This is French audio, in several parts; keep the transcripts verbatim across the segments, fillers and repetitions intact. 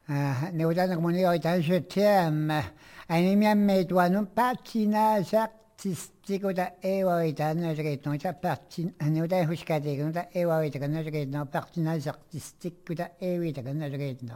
Ah, neutan nagmuni oitan je t'aime. Animiam metuanum patinage artistique uta ewa oitan najret no ta patin neutan huskate uta ewa oitan najret no patinage artistique uta ewi ta najret no.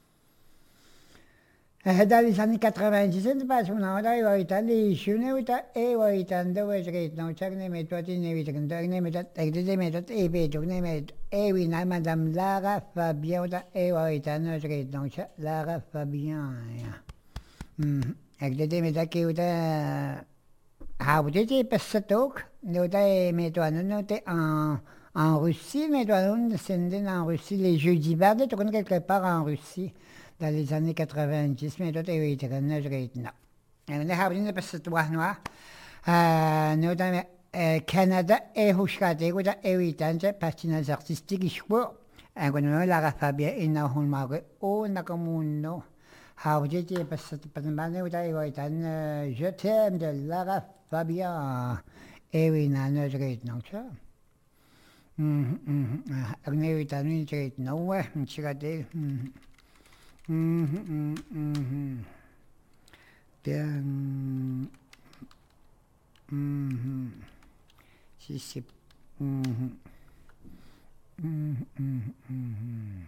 Dans les années quatre-vingt-dix, c'est pas son nom, là, il va être allé chez nous, il va être allé dans les régions, non, chaque année, mais toi, tu n'es pas, tu n'es pas, tu n'es pas, tu n'es pas, tu n'es pas, eh oui, madame Lara Fabien, il va être allé dans les régions, Lara Fabien, avec des médailles qui ont ah, vous étiez pas ça, donc, nous, mais toi, nous, nous, en, en Russie, mais toi, nous, c'est en Russie, les Jeux d'hiver, tu connais quelque part en Russie. Dans les années quatre-vingt-dix, mais tout est vite, que nous regarde non. Et nous avons une petite voix nous dans Canada et Huskate, nous avons évité patinage artistique sport. Et nous avons la Fabien et nous avons marqué au Nakamuno. How did you pass the Panamane with a white and je t'aime de Lara Fabien? Et oui, nous avons regarde non, ça. Hum, hum, hum. Nous avons évité non, ouais, je regarde. Mhm, mhm. Bien. Mhm. Si c'est. Mhm. Mhm, mhm, mhm.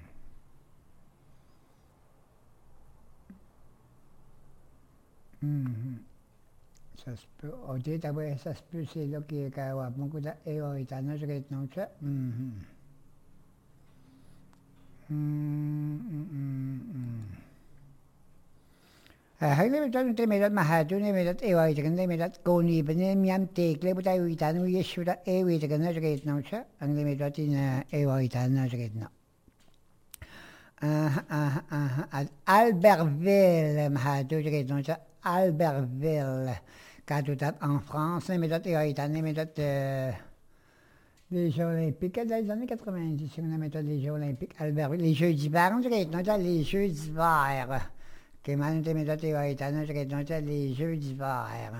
Mhm. Ça se peut. Au début, ça se peut, c'est là qui est quand même beaucoup d'éloignement, je vais non ça. Mhm. Hãy lấy cho nên mình mà hai chỗ này mình đã yêu thì cái này mình đã cố niệm bên em nhắm tiệc lấy bữa tay uy tín uy số đã yêu thì cái này cái nào chứ anh này mình đã tin yêu uy tín nó cái nào Albertville mà hai chỗ cái nào chứ Albertville quand tu tapes en France mình đã yêu uy tín mình đã les Jeux Olympiques dans les années quatre-vingt-dix, on a mis les Jeux Olympiques, Albert, les Jeux d'hiver, on dirait, non, les Jeux d'hiver. Che mi hanno tenuto a Italiano, che non c'è les Jeux d'hiver.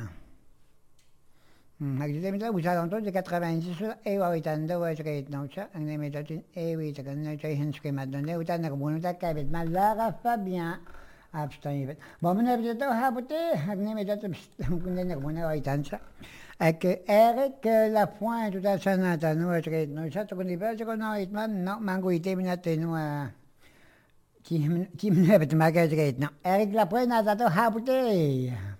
Ma che mi ha usato tutto il quatre-vingt-dix, e ho italiano, che non c'è, e mi ha dato in evita, che non c'è in schema, non è utana comunità che avete, ma Lara Fabien. Abstain. Bon, men hebben het ook gehad, ik neem het dat op de comunità Italiana. Che Eric Lapointe, tutta sanata, noi che noi stato con i pezzi con noi, ma no, manco i temi a te, no, chi mi ne avete mai detto, no, Eric Lapointe ha dato a